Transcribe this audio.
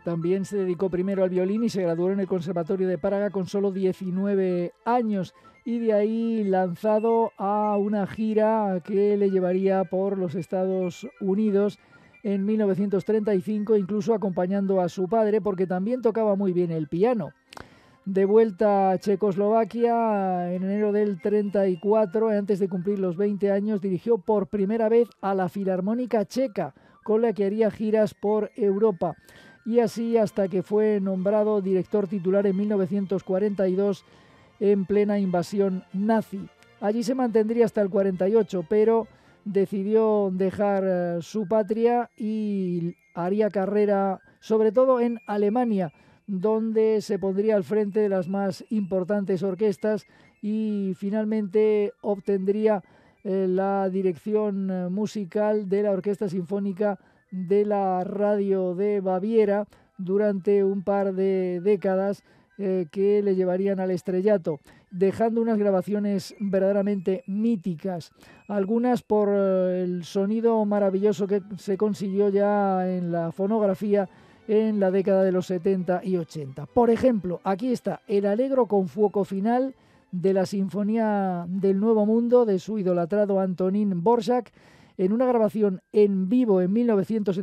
También se dedicó primero al violín y se graduó en el Conservatorio de Praga con solo 19 años. Y de ahí lanzado a una gira que le llevaría por los Estados Unidos en 1935, incluso acompañando a su padre, porque también tocaba muy bien el piano. De vuelta a Checoslovaquia, en enero del 34, antes de cumplir los 20 años, dirigió por primera vez a la Filarmónica Checa, con la que haría giras por Europa. Y así hasta que fue nombrado director titular en 1942, en plena invasión nazi. Allí se mantendría hasta el 48, pero decidió dejar su patria y haría carrera sobre todo en Alemania, donde se pondría al frente de las más importantes orquestas y finalmente obtendría la dirección musical de la Orquesta Sinfónica de la Radio de Baviera durante un par de décadas que le llevarían al estrellato, dejando unas grabaciones verdaderamente míticas, algunas por el sonido maravilloso que se consiguió ya en la fonografía en la década de los 70 y 80. Por ejemplo, aquí está el Allegro con fuoco final de la Sinfonía del Nuevo Mundo de su idolatrado Antonín Dvořák, en una grabación en vivo en 1970.